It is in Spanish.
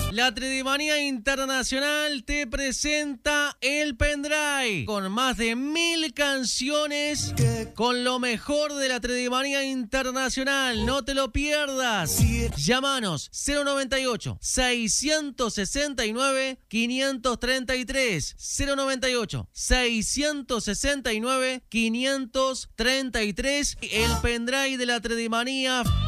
La Tredimanía Internacional te presenta el pendrive con más de 1000 canciones con lo mejor de la Tredimanía Internacional. No te lo pierdas. Llámanos 098 669 533 098 669 533. El pendrive de la Tredimanía